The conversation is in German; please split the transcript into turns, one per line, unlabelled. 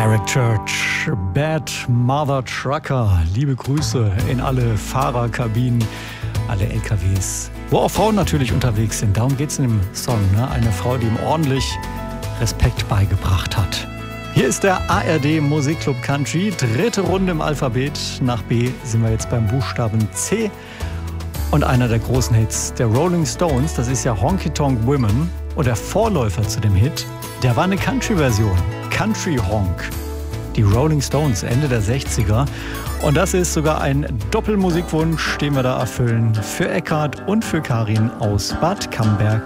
Eric Church, Bad Mother Trucker. Liebe Grüße in alle Fahrerkabinen, alle LKWs, wo auch Frauen natürlich unterwegs sind. Darum geht es in dem Song, ne? Eine Frau, die ihm ordentlich Respekt beigebracht hat. Hier ist der ARD Musikclub Country, dritte Runde im Alphabet. Nach B sind wir jetzt beim Buchstaben C. Und einer der großen Hits der Rolling Stones, das ist ja Honky Tonk Women. Und der Vorläufer zu dem Hit, der war eine Country-Version, Country Honk. Die Rolling Stones, Ende der 60er. Und das ist sogar ein Doppelmusikwunsch, den wir da erfüllen für Eckhard und für Karin aus Bad Camberg